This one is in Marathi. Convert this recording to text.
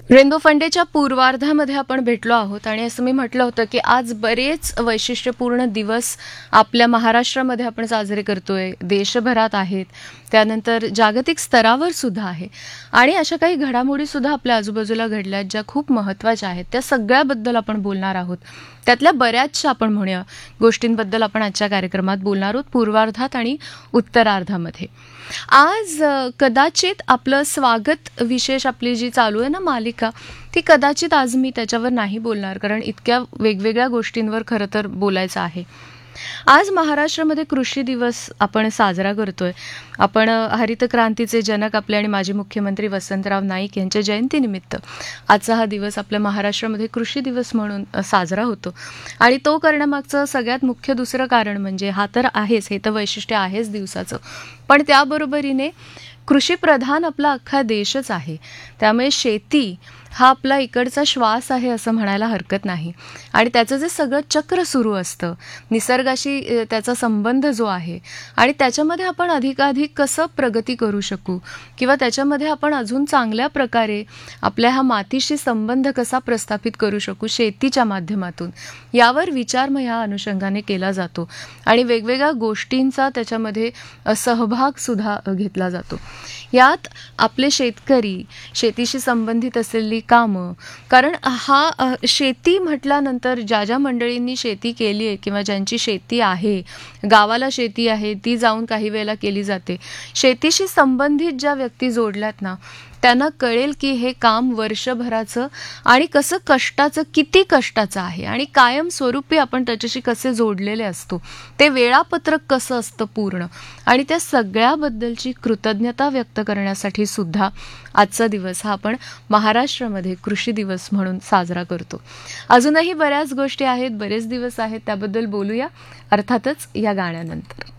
रेनबो फंडेच्या पूर्वार्धामध्ये आपण भेटलो आहोत आणि असं मी म्हटलं होतं की आज बरेच वैशिष्ट्यपूर्ण दिवस आपल्या महाराष्ट्रामध्ये आपण साजरे करतोय, देशभरात आहेत, त्यानंतर जागतिक स्तरावर सुद्धा आहे आणि अशा काही घडामोडी सुद्धा आपल्या आजूबाजूला घडल्यात ज्या खूप महत्त्वाच्या आहेत. त्या सगळ्याबद्दल आपण बोलणार आहोत. त्यातल्या बऱ्याचशा आपण म्हणूया गोष्टींबद्दल आपण आजच्या कार्यक्रमात बोलणार आहोत, पूर्वार्धात आणि उत्तरार्धामध्ये. आज कदाचित आपलं स्वागत विशेष आपली जी चालू आहे ना मालिका, ती कदाचित आज मी त्याच्यावर नाही बोलणार, कारण इतक्या वेगवेगळ्या गोष्टींवर खरं तर बोलायचं आहे. आज महाराष्ट्रामध्ये कृषी दिवस आपण साजरा करतोय. आपण हरित क्रांतीचे जनक आपले आणि माजी मुख्यमंत्री वसंतराव नाईक यांच्या जयंतीनिमित्त आजचा हा दिवस आपल्या महाराष्ट्रामध्ये कृषी दिवस म्हणून साजरा होतो. आणि तो करण्यामागचं सगळ्यात मुख्य दुसरं कारण म्हणजे हा तर आहेच, हे तर वैशिष्ट्य आहेच दिवसाचं, पण त्याबरोबरीने कृषीप्रधान आपला अख्खा देशच आहे. त्यामुळे शेती हा आपला इकडचा श्वास आहे असं म्हणायला हरकत नाही. आणि त्याचं जे सगळं चक्र सुरू असतं, निसर्गाशी त्याचा संबंध जो आहे आणि त्याच्यामध्ये आपण अधिकाधिक कसं प्रगती करू शकू किंवा त्याच्यामध्ये आपण अजून चांगल्या प्रकारे आपल्या ह्या मातीशी संबंध कसा प्रस्थापित करू शकू शेतीच्या माध्यमातून, यावर विचार मग ह्या अनुषंगाने केला जातो आणि वेगवेगळ्या गोष्टींचा त्याच्यामध्ये सहभागसुद्धा घेतला जातो. यात आपले शेतकरी, शेतीशी संबंधित असलेली कामं, कारण हा शेती म्हटल्यानंतर ज्या ज्या मंडळींनी शेती केली आहे किंवा ज्यांची शेती आहे, गावाला शेती आहे, ती जाऊन काही वेळेला केली जाते. शेतीशी संबंधित ज्या व्यक्ती जोडल्यात ना, त्यांना कळेल की हे काम वर्षभराचं आणि कसं कष्टाचं, किती कष्टाचं आहे आणि कायमस्वरूपी आपण त्याच्याशी कसे जोडलेले असतो, ते वेळापत्रक कसं असतं पूर्ण, आणि त्या सगळ्याबद्दलची कृतज्ञता व्यक्त करण्यासाठी सुद्धा आजचा दिवस हा आपण महाराष्ट्रामध्ये कृषी दिवस म्हणून साजरा करतो. अजूनही बऱ्याच गोष्टी आहेत, बरेच दिवस आहेत, त्याबद्दल बोलूया अर्थातच या गाण्यानंतर.